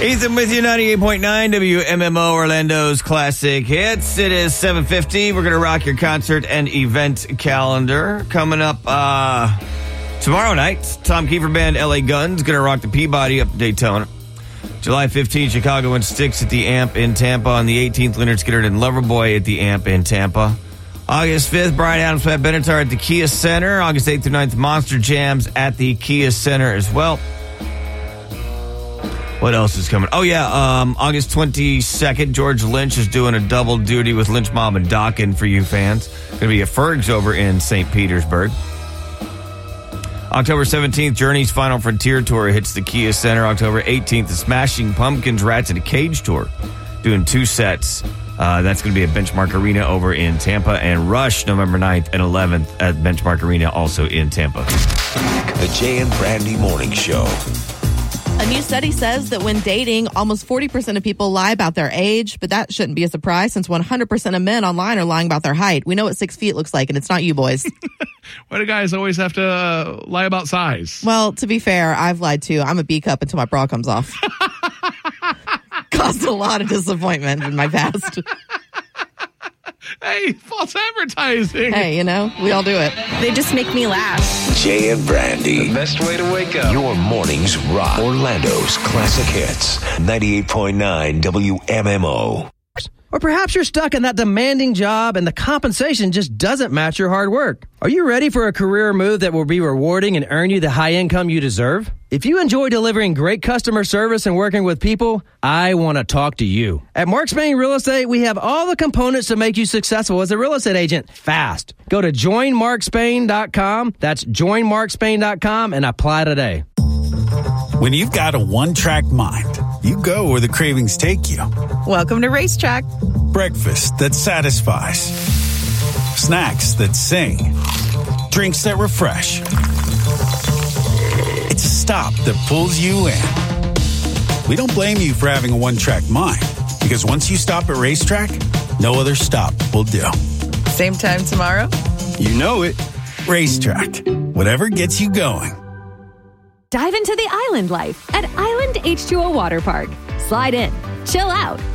Ethan with you, 98.9 WMMO, Orlando's Classic Hits. It is 7:50. We're going to rock your concert and event calendar. Coming up tomorrow night, Tom Kiefer Band, LA Guns, going to rock the Peabody up to Daytona. July 15th, Chicago and Styx at the Amp in Tampa. On the 18th, Leonard Skinner and Loverboy at the Amp in Tampa. August 5th, Bryan Adams, Pat Benatar at the Kia Center. August 8th through 9th, Monster Jams at the Kia Center as well. What else is coming? Oh, yeah, August 22nd, George Lynch is doing a double duty with Lynch Mob and Dokken for you fans. Going to be at Ferg's over in St. Petersburg. October 17th, Journey's Final Frontier Tour hits the Kia Center. October 18th, the Smashing Pumpkins Rats in a Cage Tour, doing 2 sets. That's going to be at Benchmark Arena over in Tampa. And Rush, November 9th and 11th at Benchmark Arena, also in Tampa. The Jay and Brandy Morning Show. A new study says that when dating, almost 40% of people lie about their age, but that shouldn't be a surprise since 100% of men online are lying about their height. We know what 6 feet looks like, and it's not you boys. Why do guys always have to lie about size? Well, to be fair, I've lied too. I'm a B cup until my bra comes off. Caused a lot of disappointment in my past. Hey, false advertising. Hey, we all do it. They just make me laugh. Jay and Brandy. The best way to wake up. Your mornings rock. Orlando's Classic Hits. 98.9 WMMO. Or perhaps you're stuck in that demanding job and the compensation just doesn't match your hard work. Are you ready for a career move that will be rewarding and earn you the high income you deserve? If you enjoy delivering great customer service and working with people, I want to talk to you. At Mark Spain Real Estate, we have all the components to make you successful as a real estate agent fast. Go to joinmarkspain.com. That's joinmarkspain.com and apply today. When you've got a one-track mind, you go where the cravings take you. Welcome to Racetrack. Breakfast that satisfies. Snacks that sing. Drinks that refresh. It's a stop that pulls you in. We don't blame you for having a one-track mind, because once you stop at Racetrack, no other stop will do. Same time tomorrow? You know it. Racetrack. Whatever gets you going. Dive into the island life at Island H2O Water Park. Slide in, chill out,